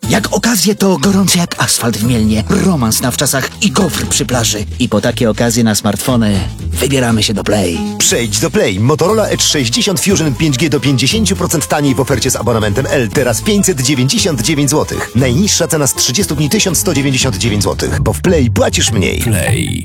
Jak okazje to gorący jak asfalt w Mielnie, romans na wczasach i gofr przy plaży. I po takie okazje na smartfony wybieramy się do Play. Przejdź do Play. Motorola Edge 60 Fusion 5G do 50% taniej w ofercie z abonamentem L. Teraz 599 zł. Najniższa cena z 30 dni 1199 zł. Bo w Play płacisz mniej. Play.